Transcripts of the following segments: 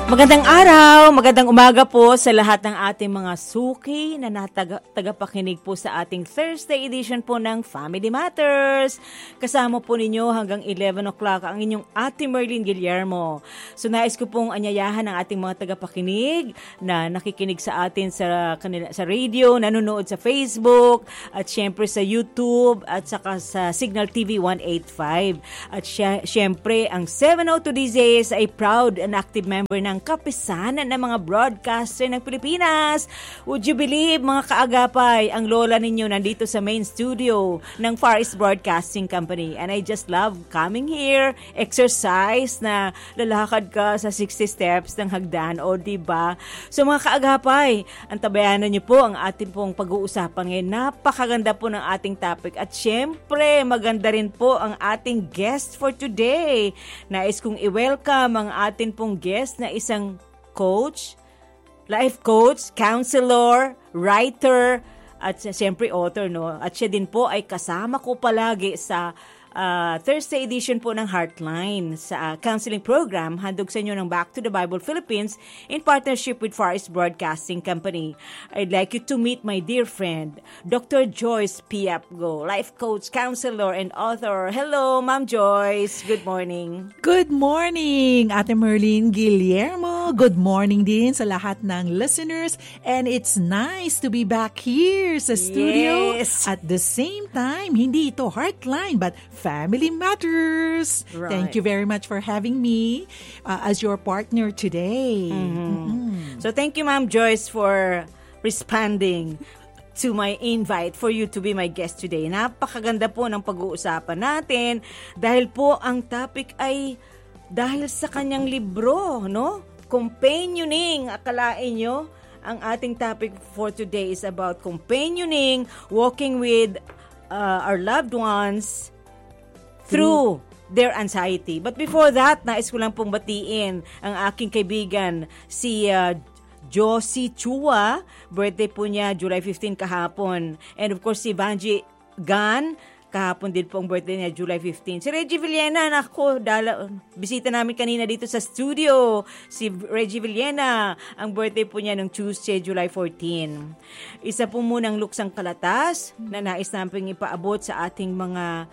Magandang araw, magandang umaga po sa lahat ng ating mga suki na tagapakinig po sa ating Thursday edition po ng Family Matters. Kasama po ninyo hanggang 11 o'clock ang inyong Ate Merlin Guillermo. So nais ko pong anyayahan ang ating mga tagapakinig na nakikinig sa atin sa radio, nanonood sa Facebook, at syempre sa YouTube, at saka sa Signal TV 185. At syempre ang 702 DZS ay proud and active member ng kapisanan ng mga broadcaster ng Pilipinas. Would you believe, mga kaagapay, ang lola ninyo nandito sa main studio ng Far East Broadcasting Company. And I just love coming here, exercise na lalakad ka sa 60 steps ng hagdan, o diba? So mga kaagapay, antabayanan niyo po ang ating pong pag-uusapan ngayon. Napakaganda po ng ating topic. At syempre, maganda rin po ang ating guest for today. Nais kong i-welcome ang ating pong guest na isang coach, life coach, counselor, writer, at siyempre author, no? At siya din po ay kasama ko palagi sa Thursday edition po ng Heartline sa counseling program handog sa inyo ng Back to the Bible Philippines in partnership with Far East Broadcasting Company. I'd like you to meet my dear friend, Dr. Joyce Piapgo, life coach, counselor, and author. Hello, Ma'am Joyce. Good morning. Good morning, Ate Merlin Guillermo. Good morning din sa lahat ng listeners. And it's nice to be back here sa studio. Yes. At the same time, hindi ito Heartline, but Family Matters. Right. Thank you very much for having me as your partner today. So thank you, Ma'am Joyce, for responding to my invite for you to be my guest today. Napakaganda po ng pag-uusapan natin dahil po ang topic ay dahil sa kanyang libro, no? Companioning. Akalain nyo, ang ating topic for today is about companioning, walking with our loved ones through their anxiety. But before that, nais ko lang pong batiin ang aking kaibigan, si Josie Chua. Birthday po niya, July 15 kahapon. And of course, si Vanji Gan, kahapon din po ang birthday niya, July 15. Si Reggie Villena, bisita namin kanina dito sa studio. Si Reggie Villena, ang birthday po niya ng Tuesday, July 14. Isa po munang luksang kalatas na nais namin ipaabot sa ating mga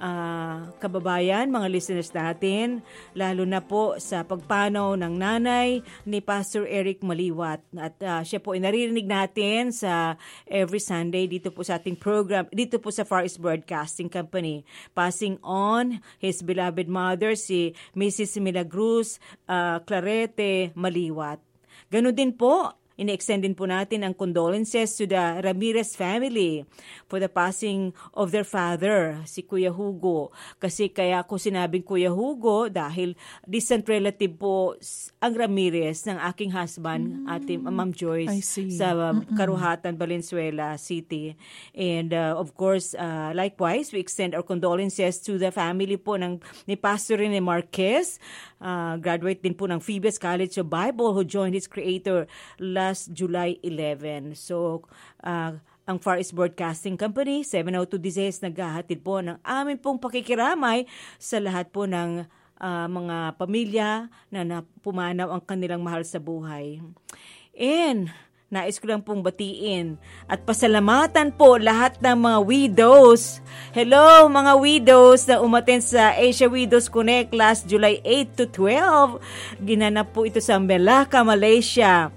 kababayan, mga listeners natin, lalo na po sa pagpanaw ng nanay ni Pastor Eric Maliwat. At siya po ay naririnig natin sa every Sunday dito po sa ating program, dito po sa Far East Broadcasting Company. Passing on his beloved mother, si Mrs. Milagros Clarete Maliwat. Ganon din po, ine-extend din po natin ang condolences to the Ramirez family for the passing of their father, si Kuya Hugo. Kasi kaya ko sinabing Kuya Hugo dahil distant relative po ang Ramirez ng aking husband, Ma'am Joyce, sa Karuhatan, Valenzuela City. And of course, likewise, we extend our condolences to the family po ni Pastor Rene Marquez, graduate din po ng Phoebus College of Bible, who joined his creator last July 11. So, ang Far East Broadcasting Company, 702 DZS, naghahatid po ng amin pong pakikiramay sa lahat po ng mga pamilya na pumanaw ang kanilang mahal sa buhay. And nais ko lang pong batiin at pasalamatan po lahat ng mga widows. Hello mga widows na umattend sa Asia Widows Connect last July 8 to 12. Ginanap po ito sa Melaka, Malaysia.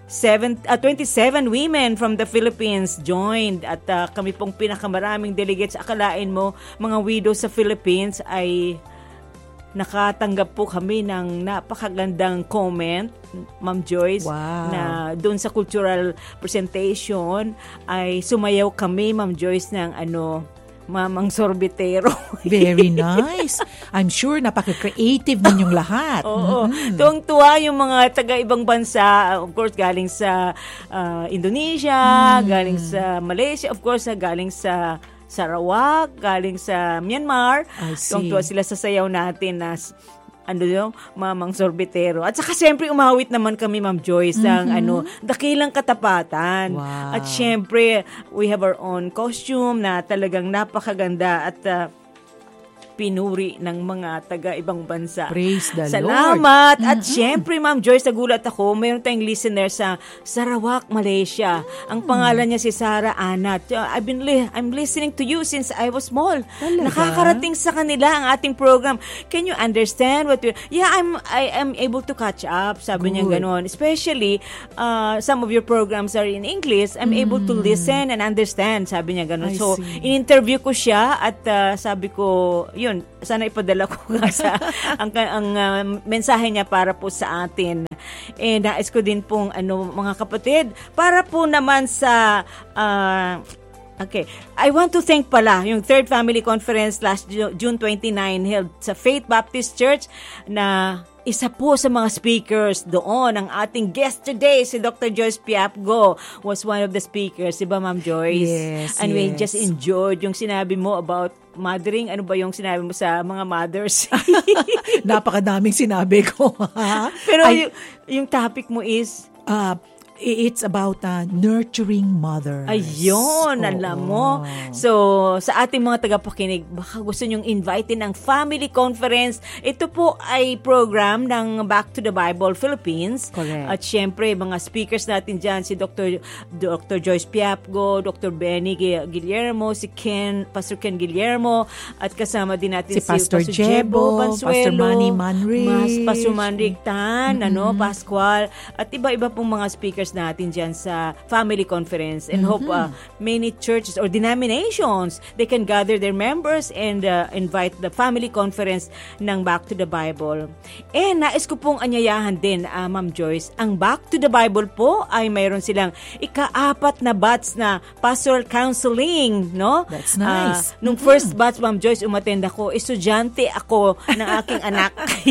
27 women from the Philippines joined at kami pong pinakamaraming delegates. Akalain mo, mga widows sa Philippines ay nakatanggap po kami ng napakagandang comment, Ma'am Joyce. Wow. Na doon sa cultural presentation ay sumayaw kami, Ma'am Joyce, ng Mamang Sorbetero. Very nice. I'm sure napaka-creative ninyong lahat. Oo. Tuwang-tuwa yung mga taga-ibang bansa, of course, galing sa Indonesia, galing sa Malaysia, of course, galing sa Sarawak, galing sa Myanmar. Tuwang-tuwa sila sa sayaw natin na Mamang Sorbetero. At saka siyempre umawit naman kami, Ma'am Joyce, ng dakilang katapatan. Wow. At siyempre we have our own costume na talagang napakaganda at pinuri ng mga taga-ibang bansa. Praise the Salamat! Lord. At syempre, Ma'am Joyce, nagulat ako, mayroon tayong listener sa Sarawak, Malaysia. Ang pangalan niya si Sarah Anat. I'm listening to you since I was small. Talaga? Nakakarating sa kanila ang ating program. Can you understand what Yeah, I am able to catch up, sabi niya ganon. Especially, some of your programs are in English. I'm able to listen and understand, sabi niya ganon. So, in-interview ko siya at sabi ko, yun, sana ipadala ko nga sa ang mensahe niya para po sa atin. Nais ko din pong mga kapatid, para po naman sa okay. I want to thank pala yung Third Family Conference last June 29 held sa Faith Baptist Church na isa po sa mga speakers doon. Ang ating guest today, si Dr. Joyce Piapgo, was one of the speakers. Diba, Ma'am Joyce? Yes, And we just enjoyed yung sinabi mo about mothering. Ano ba yung sinabi mo sa mga mothers? Napakadaming sinabi ko. Pero yung topic mo is it's about nurturing mothers. Ayun, alam mo. So, sa ating mga tagapakinig, baka gusto nyong invitein ang Family Conference. Ito po ay program ng Back to the Bible Philippines. Correct. At syempre, mga speakers natin dyan, si Dr. Joyce Piapgo, Dr. Benny Guillermo, si Pastor Ken Guillermo, at kasama din natin si Pastor Jebo, Pastor Manny Manric, Pastor Manric Tan, Pascual, at iba-iba pong mga speakers natin dyan sa Family Conference, and hope many churches or denominations, they can gather their members and invite the Family Conference ng Back to the Bible. Nais ko pong anyayahan din, Ma'am Joyce, ang Back to the Bible po ay mayroon silang ika-4 na batch na pastoral counseling, no? That's nice. Nung first batch, Ma'am Joyce, umattend ako, estudyante ako ng aking anak.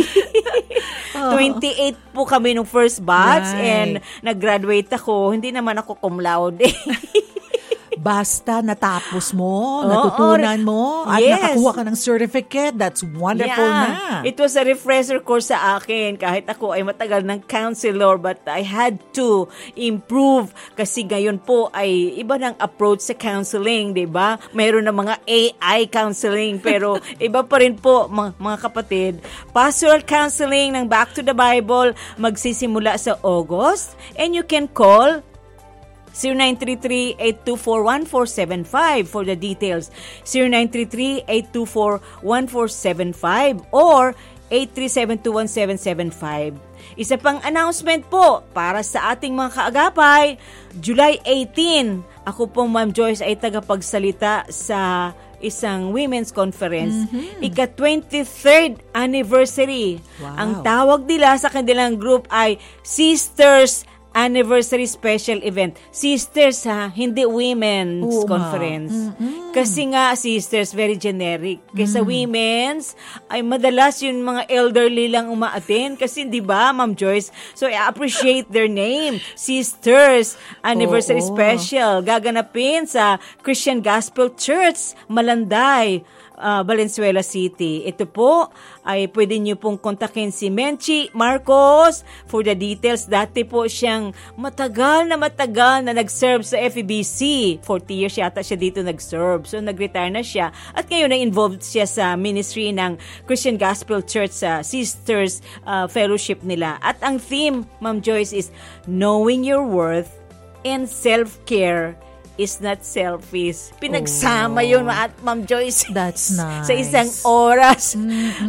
28 po kami nung first batch, and nag-graduate ako. Hindi naman ako cum laude. Basta natapos mo, natutunan mo, at nakakuha ka ng certificate, that's wonderful na. It was a refresher course sa akin. Kahit ako ay matagal ng counselor, but I had to improve kasi ngayon po ay iba ng approach sa counseling, di ba? Mayroon na mga AI counseling, pero iba pa rin po, mga kapatid. Pastoral counseling ng Back to the Bible magsisimula sa August, and you can call 0933-824-1475 for the details. 0933-824-1475 or 837-21775. Isa pang announcement po para sa ating mga kaagapay, July 18, ako po, Ma'am Joyce, ay tagapagsalita sa isang women's conference. Ika-23rd anniversary. Wow. Ang tawag nila sa kanilang group ay Sisters Anniversary Special Event. Sisters, hindi women's conference. Kasi nga, sisters, very generic. Kaysa women's, ay madalas yung mga elderly lang uma-attend. Kasi, di ba, Ma'am Joyce? So, I appreciate their name. Sisters Anniversary Special. Gaganapin sa Christian Gospel Church, Malanday, Valenzuela City. Ito po ay pwede niyo pong kontakin si Menchi Marcos for the details. Dati po siyang matagal na nag-serve sa FEBC. 40 years yata siya dito nag-serve. So nag-retire na siya at ngayon na involved siya sa ministry ng Christian Gospel Church sa Sisters Fellowship nila. At ang theme, Ma'am Joyce, is Knowing Your Worth and Self-Care is not selfish. Pinagsama yun, Ma'am Joyce. That's nice. Sa isang oras.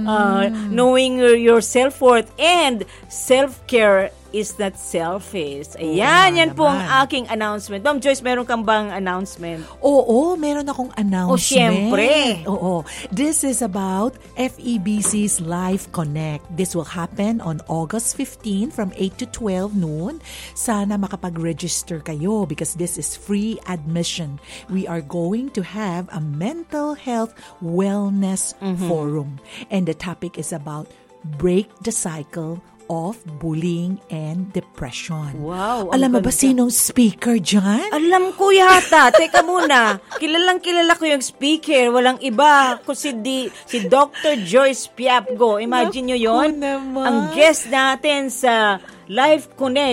Knowing your self-worth and self-care is not selfish. Ayan, yan po ang aking announcement. Ma'am Joyce, meron kang bang announcement? Oo, meron akong announcement. Siyempre. Oo. This is about FEBC's Life Connect. This will happen on August 15 from 8 to 12 noon. Sana makapag-register kayo because this is free admission. We are going to have a mental health wellness forum. And the topic is about break the cycle of bullying and depression. Wow. Alam mo ba sinong speaker dyan? Alam ko yata. Teka muna. Kilala ko yung speaker. Walang iba. Kung si Dr. Joyce Piapgo. Imagine nyo yon. Ang guest natin sa Life Connect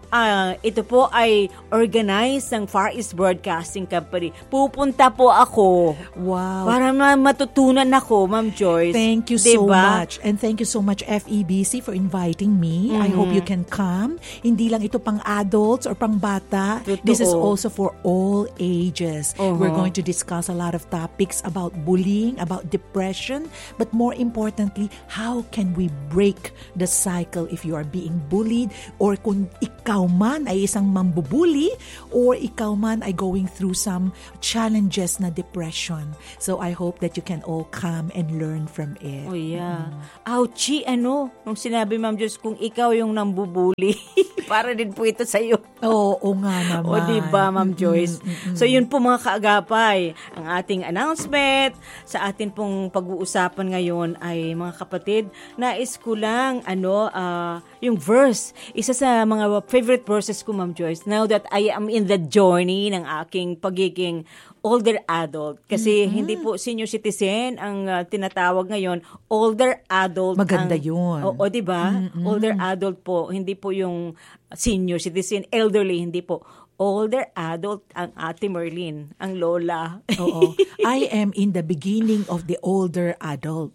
ito po ay organized ng Far East Broadcasting Company. Pupunta po ako. Wow. Para matutunan ako, Ma'am Joyce. Thank you so much. And thank you so much, FEBC, for inviting me. I hope you can come. Hindi lang ito pang adults or pang bata. Totoo. This is also for all ages. We're going to discuss a lot of topics about bullying, about depression, but more importantly, how can we break the cycle if you are being bullied, or kung ikaw man ay isang mambubuli, or ikaw man ay going through some challenges na depression. So I hope that you can all come and learn from it. Oh yeah. Ouchie, nung sinabi Ma'am Joyce, kung ikaw yung nambubuli, para din po ito sa iyo. Oo nga naman. O diba, Ma'am Joyce? So yun po mga kaagapay, ang ating announcement sa atin pong pag-uusapan ngayon ay mga kapatid, nais ko lang yung verse, isa sa mga favorite verses ko, Ma'am Joyce, now that I am in the journey ng aking pagiging older adult. Kasi hindi po senior citizen ang tinatawag ngayon, older adult. Maganda yun. O diba? Older adult po, hindi po yung senior citizen, elderly, hindi po. Older adult ang Ate Merlin, ang lola. Oo. I am in the beginning of the older adult.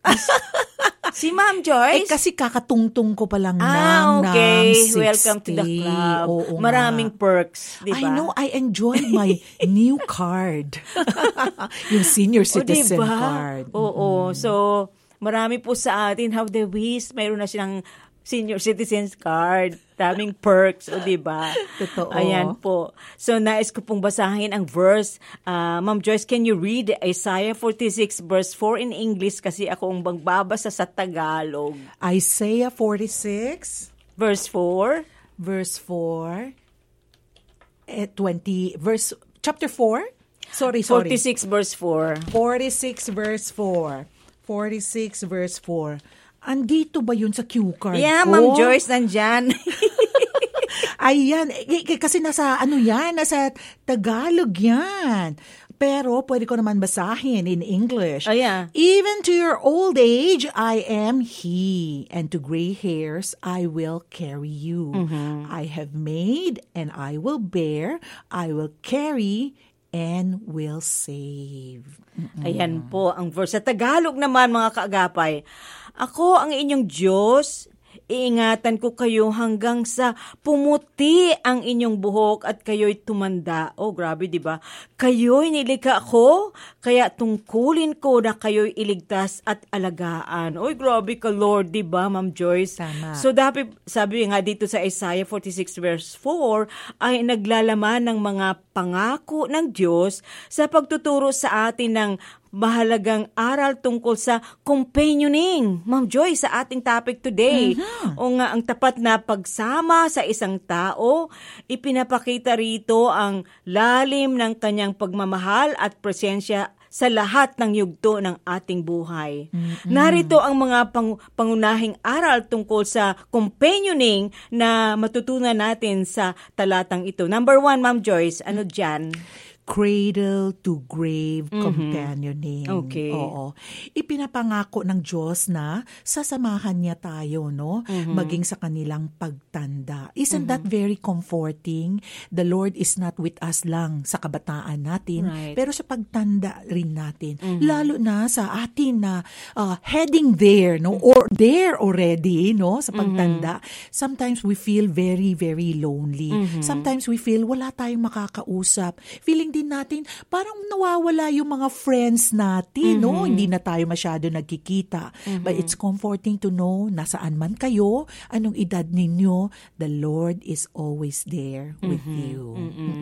Si Ma'am Joyce? Kasi kakatungtong ko pa lang okay. ng 60. Welcome to the club. Oo, maraming perks, di ba? I know, I enjoyed my new card. Yung senior citizen diba? card. Oo. So, marami po sa atin, how they wish, mayroon na silang senior citizens card. Daming perks, o diba? Totoo. Ayan po. So, nais ko pong basahin ang verse. Ma'am Joyce, can you read Isaiah 46 verse 4 in English? Kasi ako ang magbabasa sa Tagalog. Isaiah 46 verse 4. Verse 4. chapter 4? Sorry. 46 verse 4. 46 verse 4. 46 verse 4. Andito ba yun sa cue card yeah, ko? Ma'am Joyce, nandyan. Ayan. Kasi nasa Tagalog yan. Pero pwede ko naman basahin in English. Oh, yeah. Even to your old age, I am He. And to gray hairs, I will carry you. I have made and I will bear. I will carry and will save. Ayan po ang verse. Sa Tagalog naman, mga kaagapay, ako ang inyong Diyos, iingatan ko kayo hanggang sa pumuti ang inyong buhok at kayo'y tumanda. Oh, grabe, di ba? Kayo'y nilikha ko, kaya tungkulin ko na kayo'y iligtas at alagaan. Oy, grabe ka, Lord, di ba, Ma'am Joyce? Tama. So, sabi nga dito sa Isaiah 46 verse 4, ay naglalaman ng mga pangako ng Diyos sa pagtuturo sa atin ng mahalagang aral tungkol sa companioning. Ma'am Joy, sa ating topic today. O nga, ang tapat na pagsama sa isang tao, ipinapakita rito ang lalim ng kanyang pagmamahal at presensya sa lahat ng yugto ng ating buhay. Narito ang mga pangunahing aral tungkol sa companioning na matutunan natin sa talatang ito. Number 1, Ma'am Joyce, ano dyan? Cradle to grave companioning. Okay. Oo. Ipinapangako ng Diyos na sasamahan niya tayo, no? Maging sa kanilang pagtanda. Isn't that very comforting? The Lord is not with us lang sa kabataan natin, right, pero sa pagtanda rin natin. Lalo na sa atin na heading there, no? Or there already, no? Sa pagtanda. Sometimes we feel very, very lonely. Sometimes we feel wala tayong makakausap. Feeling din natin, parang nawawala yung mga friends natin, no? Hindi na tayo masyado nagkikita. But it's comforting to know, nasaan man kayo, anong edad ninyo, the Lord is always there with you.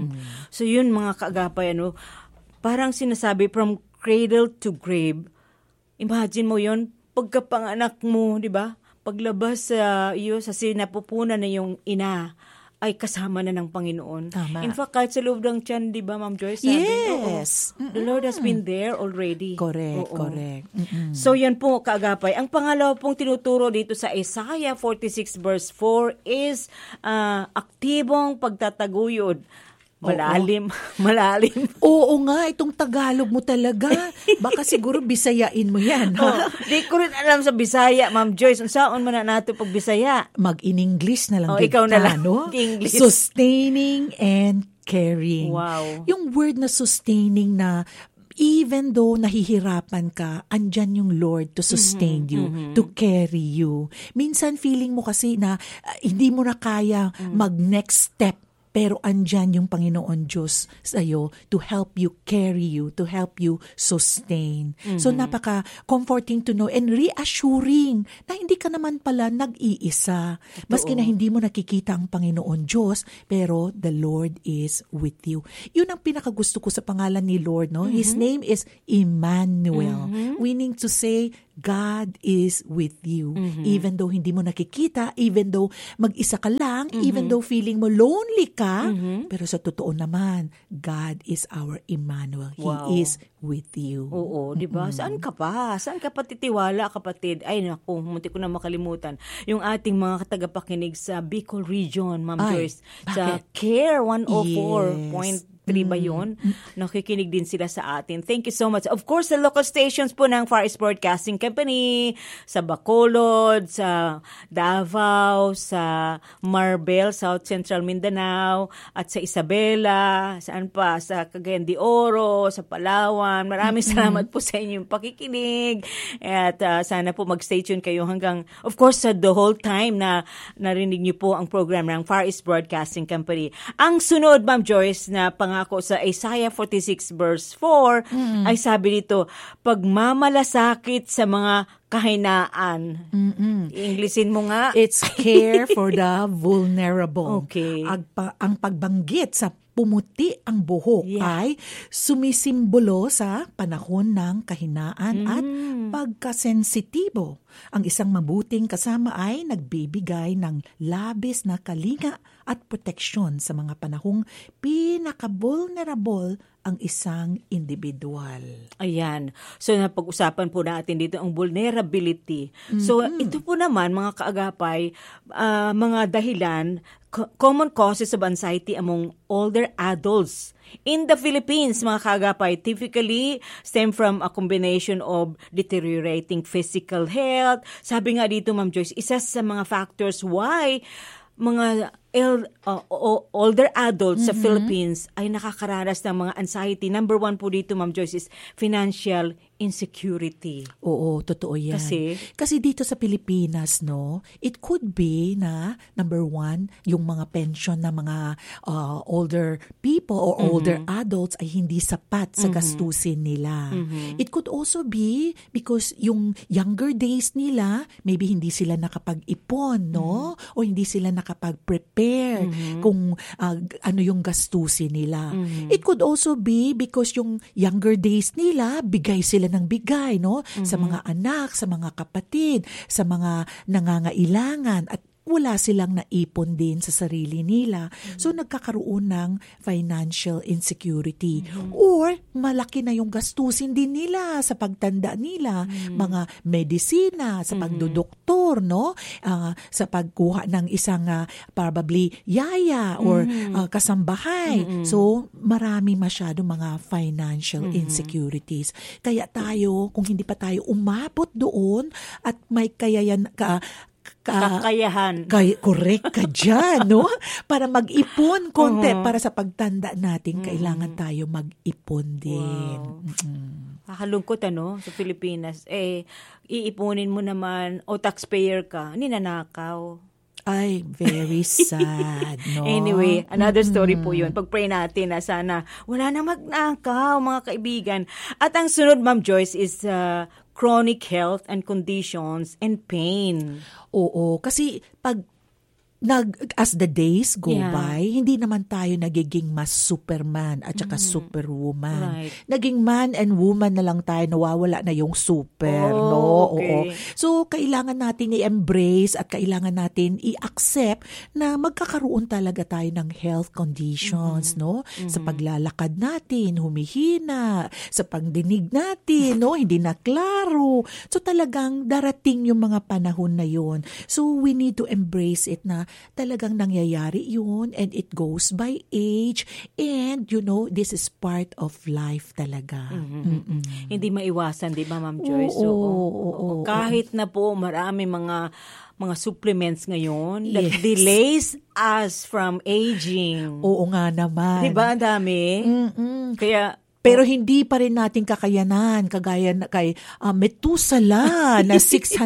So yun, mga kaagapay, parang sinasabi from cradle to grave. Imagine mo yun, pagkapanganak mo, di ba? Paglabas sa sinapupunan na yung ina, ay kasama na ng Panginoon. Tama. In fact, kahit sa loob ng tiyan, di ba, Ma'am Joyce? Sabi, Yes. the Lord has been there already. Correct, Oo. correct. So, yan po, kaagapay. Ang pangalawa pong tinuturo dito sa Isaiah 46 verse 4 is aktibong pagtataguyod. Malalim. Oo nga, itong Tagalog mo talaga. Baka siguro Bisayain mo yan, ha? Di ko rin alam sa Bisaya, Ma'am Joyce. Saan man na natin pag Bisaya? Mag-in-English na lang. Ikaw na lang. No? English. Sustaining and caring. Wow. Yung word na sustaining na even though nahihirapan ka, andyan yung Lord to sustain you, to carry you. Minsan feeling mo kasi na hindi mo na kaya mag-next step. Pero andyan yung Panginoon Diyos sa'yo to help you carry you, to help you sustain. So napaka-comforting to know and reassuring na hindi ka naman pala nag-iisa. Maski na hindi mo nakikita ang Panginoon Diyos, pero the Lord is with you. Yun ang pinakagusto ko sa pangalan ni Lord, no? His name is Emmanuel, meaning to say, God is with you. Even though hindi mo nakikita, even though mag-isa ka lang, even though feeling mo lonely ka, pero sa totoo naman, God is our Emmanuel. Wow. He is with you. Oo, di ba? Saan ka pa? Saan ka pa titiwala, kapatid? Ay, naku, munti ko na makalimutan. Yung ating mga tagapakinig sa Bicol Region, Ma'am Joyce, sa CARE 104.3 ba yun? Nakikinig din sila sa atin. Thank you so much. Of course, sa local stations po ng Far East Broadcasting Company, sa Bacolod, sa Davao, sa Marbel, South Central Mindanao, at sa Isabela, saan pa? Sa Cagayan de Oro, sa Palawan. Maraming salamat po sa inyong pakikinig. At sana po mag-stay tuned kayo hanggang, of course, sa the whole time na narinig niyo po ang program ng Far East Broadcasting Company. Ang sunod, Ma'am Joyce, na pangako sa Isaiah 46 verse 4, ay sabi dito, pagmamalasakit sa mga kahinaan. Inglesin mo nga. It's care for the vulnerable. Okay. Ang pagbanggit sa pumuti ang buhok ay sumisimbolo sa panahon ng kahinaan at pagkasensitibo. Ang isang mabuting kasama ay nagbibigay ng labis na kalinga at proteksyon sa mga panahong pinaka-vulnerable ang isang individual. Ayan. So, napag-usapan po natin dito ang vulnerability. So, ito po naman, mga kaagapay, mga dahilan, common causes of anxiety among older adults in the Philippines, mga kaagapay, typically stem from a combination of deteriorating physical health. Sabi nga dito, Ma'am Joyce, isa sa mga factors why mga older adults sa Philippines ay nakakaranas ng mga anxiety. Number 1 po dito, Ma'am Joyce, is financial insecurity. Oo, totoo yan. Kasi dito sa Pilipinas, no, it could be na, number 1, yung mga pension na mga older people or older adults ay hindi sapat sa gastusin nila. It could also be because yung younger days nila, maybe hindi sila nakapag-ipon, no? O hindi sila nakapag-prepare kung ano yung gastusin nila. It could also be because yung younger days nila, bigay sila ng bigay, no? Sa mga anak, sa mga kapatid, sa mga nangangailangan, at wala silang naipon din sa sarili nila. So, nagkakaroon ng financial insecurity. Or, malaki na yung gastusin din nila sa pagtanda nila. Mga medisina, sa pagdodoktor, no? Sa pagkuha ng isang probably yaya or kasambahay. So, marami masyado mga financial insecurities. Kaya tayo, kung hindi pa tayo umabot doon at may kakayahan. Correct ka dyan, no? Para mag-ipon konti para sa pagtanda natin, kailangan tayo mag-ipon din. Wow. Kakalungkot, sa Pilipinas. Iipunin mo naman, taxpayer ka, ninanakaw. Ay, very sad, no? Anyway, another story po yun. Pag-pray natin na sana wala na magnakaw, mga kaibigan. At ang sunod, Ma'am Joyce, is chronic health and conditions and pain. Oo, kasi as the days go by, hindi naman tayo nagiging mas Superman at saka Superwoman. Right. Naging man and woman na lang tayo, nawawala na yung super, no? Okay. Oo. So, kailangan natin i-embrace at kailangan natin i-accept na magkakaroon talaga tayo ng health conditions, no? Sa paglalakad natin, humihina, sa pagdinig natin, no? Hindi na klaro. So, talagang darating yung mga panahon na yun. So, we need to embrace it na talagang nangyayari yun and it goes by age and this is part of life talaga. Hindi maiwasan, di ba, Ma'am Joyce? Oo. Kahit na po marami mga supplements ngayon that delays us from aging. Oo nga naman. Di ba, ang dami? Pero hindi pa rin natin kakayanan, kagaya na kay Methuselah na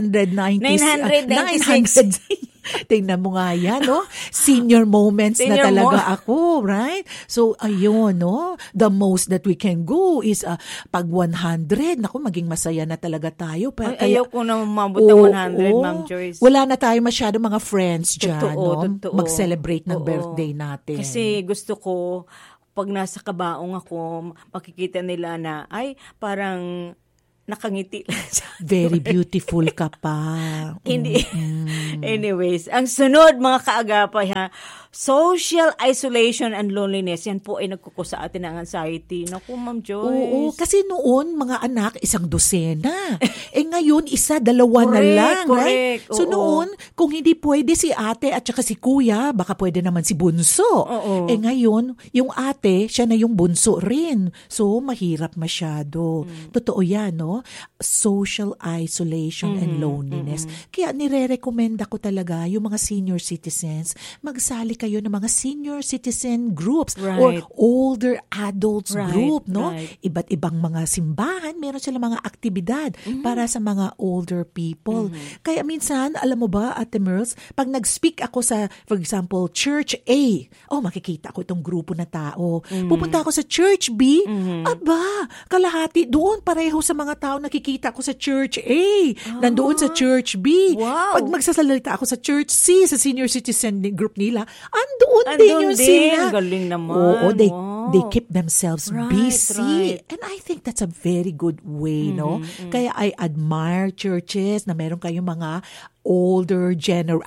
996. Tingnan mo nga yan, no? Senior moments na talaga ako, right? So, ayun, no? The most that we can go is pag 100, naku, maging masaya na talaga tayo. Ayaw ko na mabot ng 100, Ma'am Joyce. Wala na tayo masyado mga friends dyan, Totoo. Mag-celebrate ng birthday natin. Kasi gusto ko, pag nasa kabaong ako, makikita nila na, ay, parang nakangiti lang siya. Very beautiful ka pa. Hindi. Anyways, ang sunod mga kaagapay social isolation and loneliness, yan po ay nagkukusa atin ng anxiety. Naku, Ma'am Joyce. Oo, kasi noon, mga anak, 1 dosena. Ngayon, 1, 2 na lang. Correct. Right? So noon, kung hindi pwede si ate at saka si kuya, baka pwede naman si bunso. Ngayon, yung ate, siya na yung bunso rin. So, mahirap masyado. Totoo yan, no? Social isolation and loneliness. Kaya nire-recommenda ko talaga yung mga senior citizens, magsali kayo ng mga senior citizen groups or older adults group, no? Iba't ibang mga simbahan, meron silang mga aktibidad para sa mga older people. Kaya minsan, alam mo ba, Ate Merls, pag nag-speak ako sa, for example, Church A, makikita ko itong grupo na tao. Pupunta ako sa Church B, aba, kalahati doon, pareho sa mga tao nakikita ko sa Church A, nandoon sa Church B. Wow. Pag magsasalita ako sa Church C, sa senior citizen group nila, andoon din yung sila. Galing naman. Oo, they keep themselves busy. And I think that's a very good way, no? Kaya I admire churches na meron kayong mga older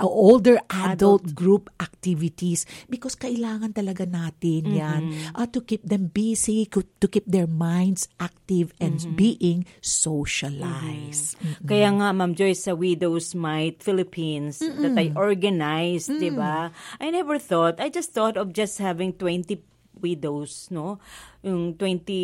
adult group activities because kailangan talaga natin yan to keep them busy, to keep their minds active and being socialized. Kaya nga, Ma'am Joyce, sa Widows Might Philippines that I organized, di ba? I just thought of just having 20 widows, no? Yung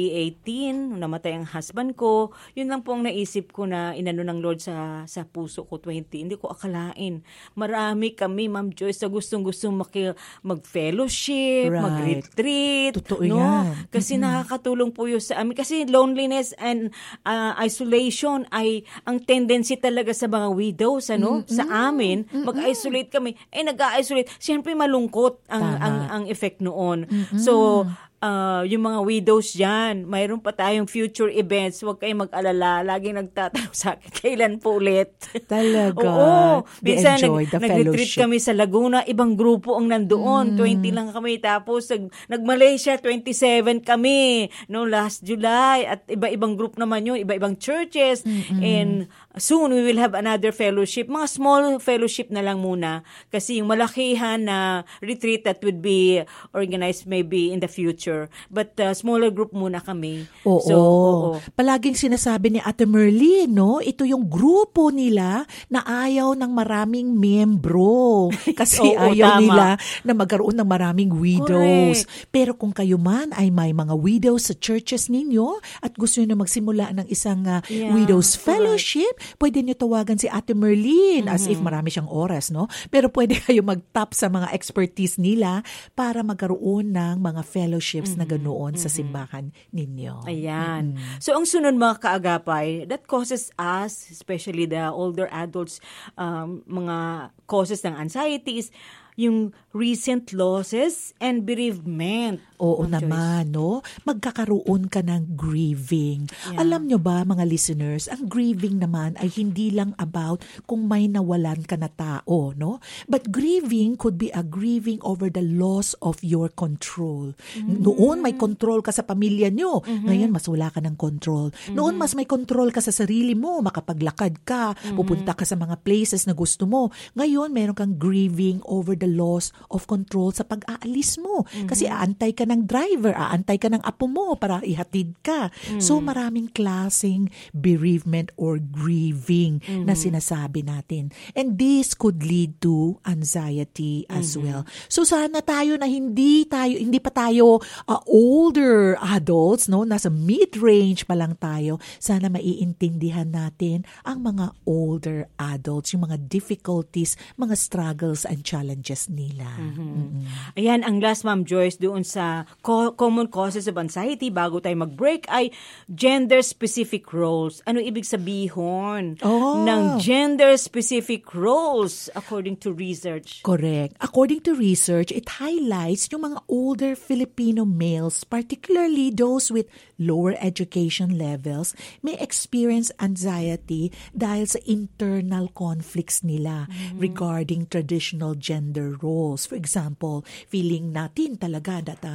2018, namatay ang husband ko, yun lang po ang naisip ko na inano ng Lord sa puso ko, 20. Hindi ko akalain. Marami kami, Ma'am Joyce, sa gustong-gustong mag-fellowship, mag-retreat. Totoo no? yan. Kasi nakakatulong po yun sa amin. Kasi loneliness and isolation ay ang tendency talaga sa mga widows, ano? Sa amin, mag-isolate kami. Nag-isolate. Siyempre malungkot ang effect noon. So, yung mga widows dyan, mayroon pa tayong future events. Huwag kayong mag-alala. Laging nagtatanong sa akin, kailan po ulit? Talaga. Oo. Minsan, enjoy the nag-retreat kami sa Laguna. Ibang grupo ang nandoon. 20 lang kami. Tapos, nag-Malaysia, 27 kami. No, last July. At iba-ibang group naman yun. Iba-ibang churches. And soon, we will have another fellowship. Mga small fellowship na lang muna. Kasi yung malakihan na retreat that would be organized maybe in the future. But smaller group muna kami. Oo. So, palaging sinasabi ni Ate Merly, no? Ito yung grupo nila na ayaw ng maraming membro. Kasi ayaw nila na magkaroon ng maraming widows. Correct. Pero kung kayo man ay may mga widows sa churches ninyo at gusto nyo na magsimula ng isang widows fellowship, pwede nyo tawagan si Ate Merly as if marami siyang oras, no? Pero pwede kayo mag-tap sa mga expertise nila para magkaroon ng mga fellowships na ganoon sa simbahan ninyo. Ayan. So, ang sunod mga kaagapay, that causes us, especially the older adults, mga causes ng anxieties, yung recent losses and bereavement. Oo naman, no? Magkakaroon ka ng grieving. Yeah. Alam nyo ba, mga listeners, ang grieving naman ay hindi lang about kung may nawalan ka na tao, no? But grieving could be a grieving over the loss of your control. Noon, may control ka sa pamilya nyo. Ngayon, mas wala ka ng control. Noon, mas may control ka sa sarili mo. Makapaglakad ka, pupunta ka sa mga places na gusto mo. Ngayon, meron kang grieving over the loss of control sa pag-aalis mo. Kasi aantay ka ng driver, aantay ka ng apo mo para ihatid ka. So maraming klaseng bereavement or grieving na sinasabi natin. And this could lead to anxiety as well. So sana tayo na hindi pa tayo older adults, no, nasa mid-range pa lang tayo, sana maiintindihan natin ang mga older adults, yung mga difficulties, mga struggles and challenges nila. Ayan, ang last, Ma'am Joyce, doon sa common causes of anxiety, bago tayo mag-break, ay gender-specific roles. Ano ibig sabihin ng gender-specific roles according to research? Correct. According to research, it highlights yung mga older Filipino males, particularly those with lower education levels, may experience anxiety dahil sa internal conflicts nila regarding traditional gender roles. For example, feeling natin talaga that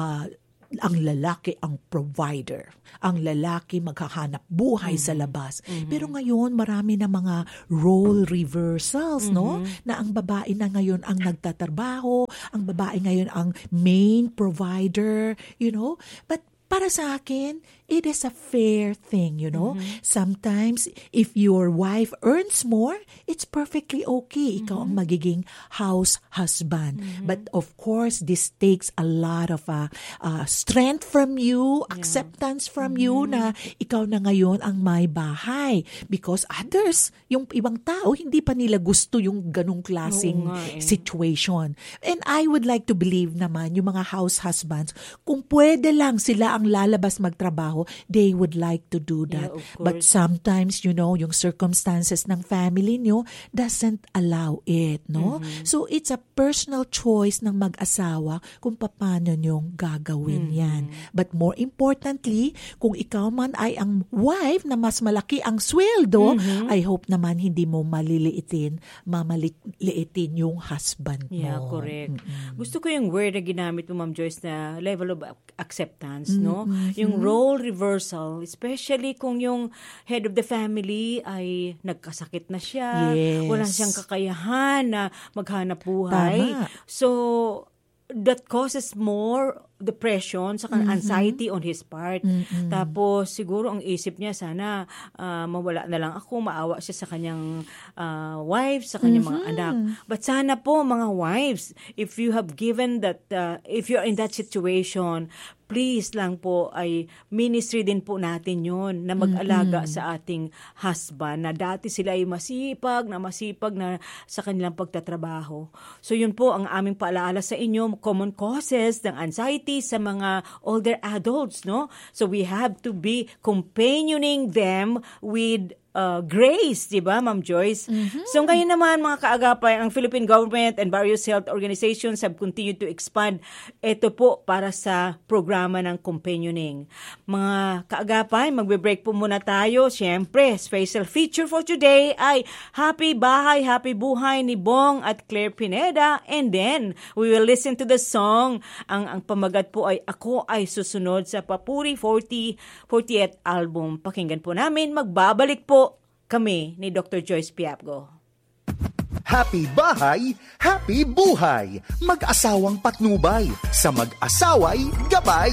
ang lalaki ang provider. Ang lalaki maghahanap buhay sa labas. Pero ngayon, marami na mga role reversals, no? Na ang babae na ngayon ang nagtatrabaho, ang babae ngayon ang main provider, you know? But para sa akin, it is a fair thing, you know. Sometimes, if your wife earns more, it's perfectly okay. Ikaw ang magiging house husband. But of course, this takes a lot of strength from you, acceptance from you na ikaw na ngayon ang may bahay. Because others, yung ibang tao, hindi pa nila gusto yung ganong klaseng situation. And I would like to believe naman, yung mga house husbands, kung pwede lang sila ang lalabas magtrabaho, they would like to do that. But sometimes, you know, yung circumstances ng family nyo doesn't allow it, no? So, it's a personal choice ng mag-asawa kung paano nyong gagawin yan. But more importantly, kung ikaw man ay ang wife na mas malaki ang sweldo, I hope naman hindi mo mamaliitin yung husband mo. Yeah, correct. Gusto ko yung word na ginamit mo, Ma'am Joyce, na level of acceptance, no? Yung role reversal, especially kung yung head of the family ay nagkasakit na siya, wala siyang kakayahan na maghanap buhay. Tama. So, that causes more depression, sa anxiety on his part. Tapos, siguro ang isip niya, sana mawala na lang ako, maawa siya sa kanyang wife, sa kanyang mga anak. But sana po, mga wives, if you have given that, if you're in that situation, please lang po ay ministry din po natin yon na mag-alaga sa ating husband na dati sila ay masipag na sa kanilang pagtatrabaho. So yun po ang aming paalaala sa inyo, common causes ng anxiety sa mga older adults, no? So we have to be companioning them with grace, di ba, Ma'am Joyce? So ngayon naman, mga kaagapay, ang Philippine government and various health organizations have continued to expand ito po para sa programa ng companioning. Mga kaagapay, magbe-break po muna tayo. Siyempre, special feature for today ay Happy Bahay, Happy Buhay ni Bong at Claire Pineda. And then, we will listen to the song. Ang pamagat po ay Ako Ay Susunod sa Papuri 40th album. Pakinggan po namin. Magbabalik po kami ni Dr. Joyce Piapgo. Happy Bahay, Happy Buhay. Mag-asawang patnubay, sa mag-asaway gabay.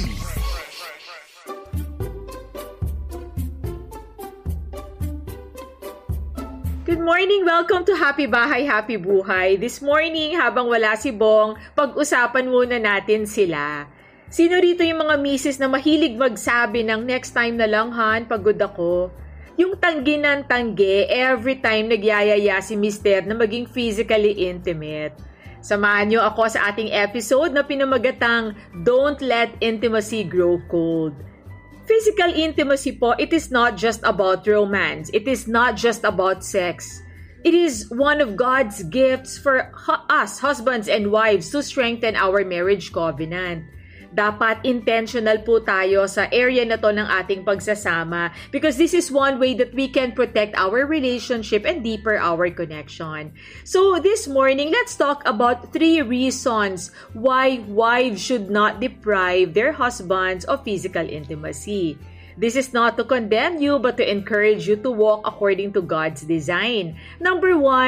Good morning! Welcome to Happy Bahay, Happy Buhay. This morning, habang wala si Bong, pag-usapan muna natin sila. Sino rito yung mga misis na mahilig magsabi ng next time na lang, Han, pagod ako? Yung tanggi ng tanggi every time nagyayaya si Mister na maging physically intimate. Samahan niyo ako sa ating episode na pinamagatang Don't Let Intimacy Grow Cold. Physical intimacy po, it is not just about romance. It is not just about sex. It is one of God's gifts for us, husbands and wives, to strengthen our marriage covenant. Dapat intentional po tayo sa area na to ng ating pagsasama because this is one way that we can protect our relationship and deeper our connection. So this morning, let's talk about 3 reasons why wives should not deprive their husbands of physical intimacy. This is not to condemn you but to encourage you to walk according to God's design. Number 1,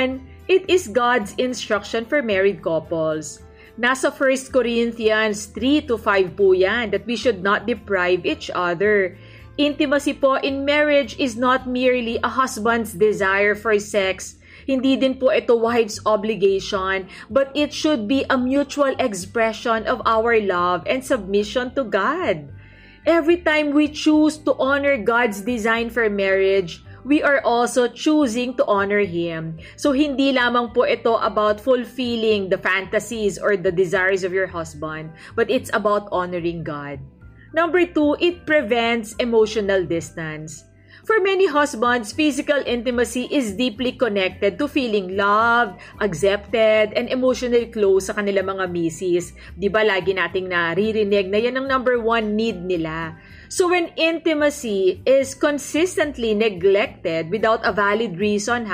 It is God's instruction for married couples. Nasa 1 Corinthians 3-5 po yan, that we should not deprive each other. Intimacy po in marriage is not merely a husband's desire for sex. Hindi din po ito wife's obligation, but it should be a mutual expression of our love and submission to God. Every time we choose to honor God's design for marriage, we are also choosing to honor Him. So hindi lamang po ito about fulfilling the fantasies or the desires of your husband, but it's about honoring God. Number 2, it prevents emotional distance. For many husbands, physical intimacy is deeply connected to feeling loved, accepted, and emotionally close sa kanilang mga misis. Di ba lagi nating naririnig na yan ang number 1 need nila. So when intimacy is consistently neglected without a valid reason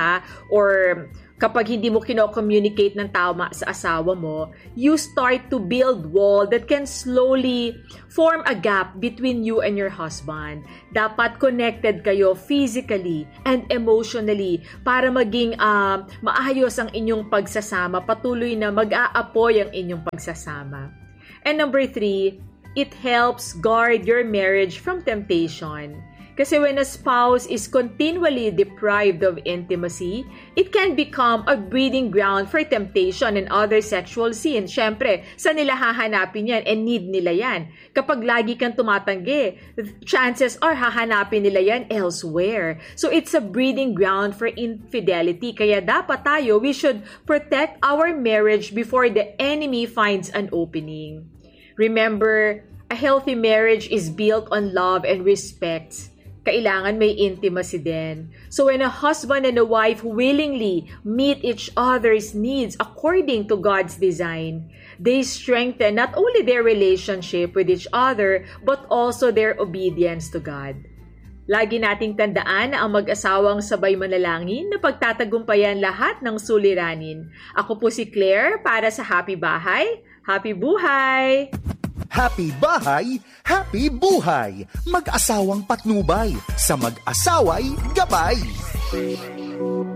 or kapag hindi mo kino-communicate ng tama sa asawa mo, you start to build wall that can slowly form a gap between you and your husband. Dapat connected kayo physically and emotionally para maging maayos ang inyong pagsasama, patuloy na mag-aapoy ang inyong pagsasama. And number 3, it helps guard your marriage from temptation. Kasi when a spouse is continually deprived of intimacy, it can become a breeding ground for temptation and other sexual sins. Syempre, saan nila hahanapin yan? And need nila yan. Kapag lagi kang tumatanggi, chances are hahanapin nila yan elsewhere. So it's a breeding ground for infidelity. Kaya dapat we should protect our marriage before the enemy finds an opening. Remember, a healthy marriage is built on love and respect. Kailangan may intimacy din. So when a husband and a wife willingly meet each other's needs according to God's design, they strengthen not only their relationship with each other, but also their obedience to God. Lagi nating tandaan na ang mag-asawang sabay manalangin na pagtatagumpayan lahat ng suliranin. Ako po si Claire para sa Happy Bahay, Happy Buhay! Happy Bahay, Happy Buhay! Mag-asawang patnubay, sa mag-asaway gabay!